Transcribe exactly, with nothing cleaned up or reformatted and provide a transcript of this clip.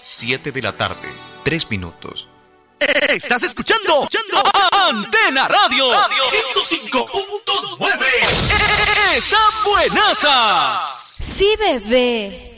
siete de la tarde, tres minutos. ¿Estás escuchando? escuchando? Antena Radio, Radio ciento cinco punto nueve. ¡Está buenaza! Sí, bebé.